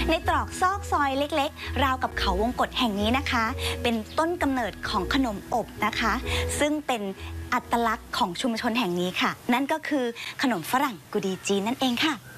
ในตรอกซอกซอยเล็กๆราวกับเขาวงกตแห่งนี้นะคะเป็นต้นกำเนิดของขนมอบนะคะซึ่งเป็นอัตลักษณ์ของชุมชนแห่งนี้ค่ะนั่นก็คือขนมฝรั่งกุดีจีนนั่นเองค่ะ